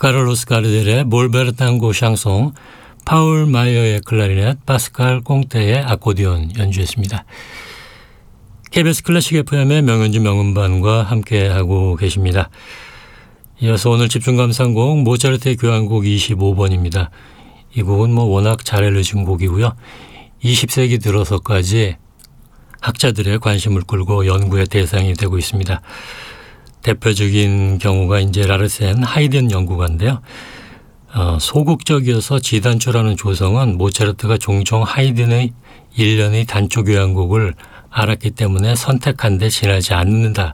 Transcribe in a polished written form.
카를로스 가르델의 몰베르 탕고 샹송, 파울 마이어의 클라리넷, 파스칼 꽁테의 아코디온 연주했습니다. KBS 클래식 FM의 명연주 명음반과 함께하고 계십니다. 이어서 오늘 집중 감상곡 모차르트의 교향곡 25번입니다. 이 곡은 워낙 잘 알려진 곡이고요. 20세기 들어서까지 학자들의 관심을 끌고 연구의 대상이 되고 있습니다. 대표적인 경우가 이제 라르센 하이든 연구가인데요. 소극적이어서 지단초라는 조성은 모차르트가 종종 하이든의 일련의 단초 교향곡을 알았기 때문에 선택한 데 지나지 않는다.